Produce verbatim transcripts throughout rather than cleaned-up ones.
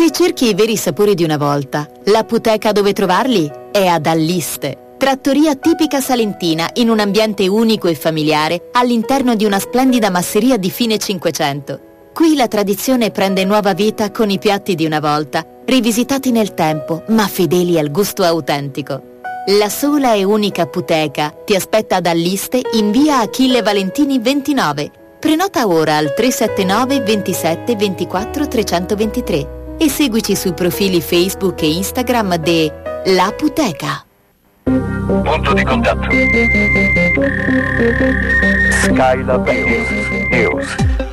Se cerchi i veri sapori di una volta, l'Aputeca dove trovarli è ad Alliste. Trattoria tipica salentina in un ambiente unico e familiare all'interno di una splendida masseria di fine Cinquecento. Qui la tradizione prende nuova vita con i piatti di una volta, rivisitati nel tempo, ma fedeli al gusto autentico. La sola e unica Aputeca ti aspetta ad Alliste in via Achille Valentini ventinove. Prenota ora al tre sette nove ventisette ventiquattro trecentoventitré e seguici sui profili Facebook e Instagram de L'Aputeca. Punto di contatto. Skylab News.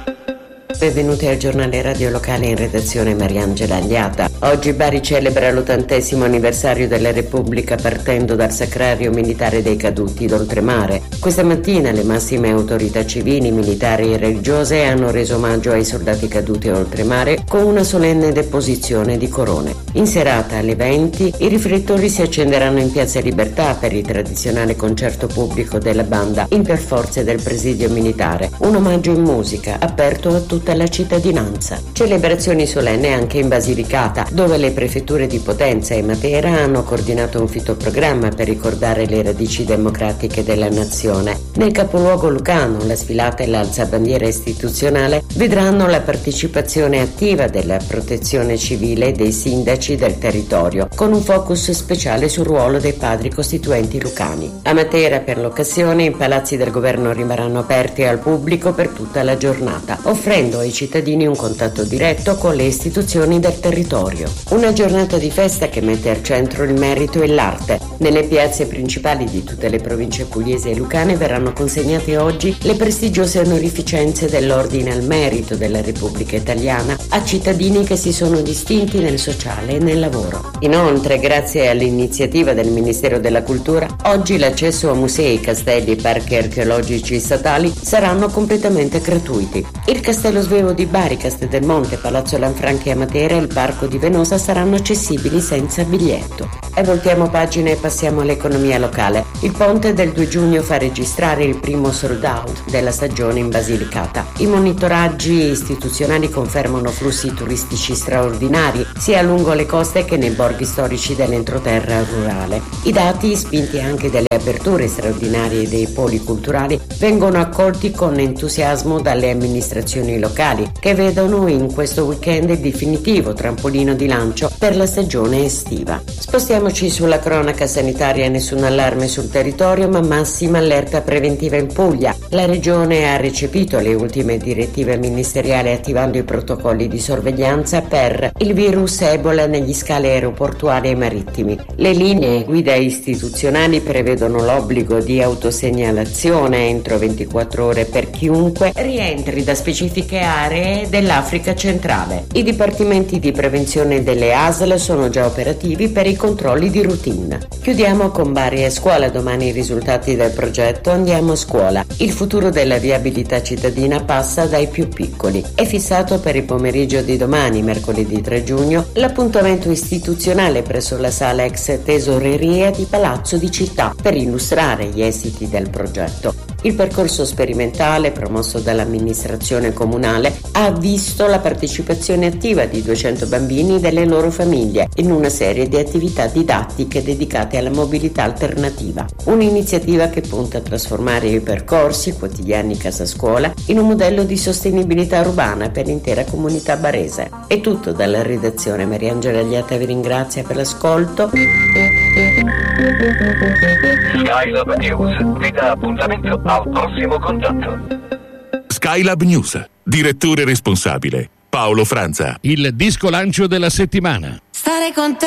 Benvenuti al giornale radio locale, in redazione Mariangela Agliata. Oggi Bari celebra l'ottantesimo anniversario della Repubblica partendo dal Sacrario Militare dei Caduti d'Oltremare. Questa mattina le massime autorità civili, militari e religiose hanno reso omaggio ai soldati caduti a Oltremare con una solenne deposizione di corone. In serata alle venti i riflettori si accenderanno in Piazza Libertà per il tradizionale concerto pubblico della banda Interforze del Presidio Militare, un omaggio in musica aperto a tutta la cittadinanza. Celebrazioni solenni anche in Basilicata, dove le prefetture di Potenza e Matera hanno coordinato un fitoprogramma per ricordare le radici democratiche della nazione. Nel capoluogo lucano la sfilata e l'alzabandiera istituzionale vedranno la partecipazione attiva della protezione civile e dei sindaci del territorio, con un focus speciale sul ruolo dei padri costituenti lucani. A Matera, per l'occasione, i palazzi del governo rimarranno aperti al pubblico per tutta la giornata, offrendo ai cittadini un contatto diretto con le istituzioni del territorio. Una giornata di festa che mette al centro il merito e l'arte. Nelle piazze principali di tutte le province pugliesi e lucane verranno consegnate oggi le prestigiose onorificenze dell'Ordine al Merito della Repubblica Italiana a cittadini che si sono distinti nel sociale e nel lavoro. Inoltre, grazie all'iniziativa del Ministero della Cultura, oggi l'accesso a musei, castelli e parchi archeologici statali saranno completamente gratuiti. Il Castello Svevo di Bari, Castelmonte, Palazzo Lanfranchi a Matera e il Parco di Venosa saranno accessibili senza biglietto. E voltiamo pagina e passiamo all'economia locale. Il ponte del due giugno fa registrare il primo sold out della stagione in Basilicata. I monitoraggi istituzionali confermano flussi turistici straordinari sia lungo le coste che nei borghi storici dell'entroterra rurale. I dati, spinti anche dalle aperture straordinarie dei poli culturali, vengono accolti con entusiasmo dalle amministrazioni locali, che vedono in questo weekend il definitivo trampolino di lancio per la stagione estiva. Spostiamoci sulla cronaca sanitaria. Nessun allarme sul territorio, ma massima allerta preventiva in Puglia. La regione ha recepito le ultime direttive ministeriali attivando i protocolli di sorveglianza per il virus Ebola negli scali aeroportuali e marittimi. Le linee guida istituzionali prevedono l'obbligo di autosegnalazione entro ventiquattro ore per chiunque rientri da specifiche aree dell'Africa centrale. I dipartimenti di prevenzione delle A S L sono già operativi per i controlli di routine. Chiudiamo con Bari e scuola. Domani i risultati del progetto Andiamo a scuola. Il futuro della viabilità cittadina passa dai più piccoli. È fissato per il pomeriggio di domani, mercoledì tre giugno, l'appuntamento istituzionale presso la sala ex tesoreria di Palazzo di Città per illustrare gli esiti del progetto. Il percorso sperimentale promosso dall'amministrazione comunale ha visto la partecipazione attiva di duecento bambini e delle loro famiglie in una serie di attività didattiche dedicate alla mobilità alternativa. Un'iniziativa che punta a trasformare i percorsi quotidiani casa scuola in un modello di sostenibilità urbana per l'intera comunità barese. È tutto dalla redazione. Mariangela Agliata vi ringrazia per l'ascolto. Skylab News vi dà appuntamento al prossimo contatto. Skylab News, direttore responsabile Paolo Franza. Il disco lancio della settimana. Stare con te